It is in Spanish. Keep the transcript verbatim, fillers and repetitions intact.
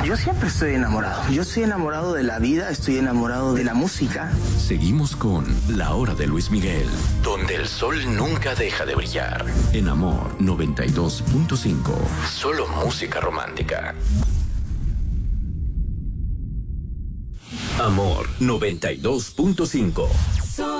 Yo siempre estoy enamorado. Yo estoy enamorado de la vida, estoy enamorado de la música. Seguimos con La Hora de Luis Miguel, donde el sol nunca deja de brillar. En Amor noventa y dos punto cinco. Solo música romántica. Amor noventa y dos punto cinco.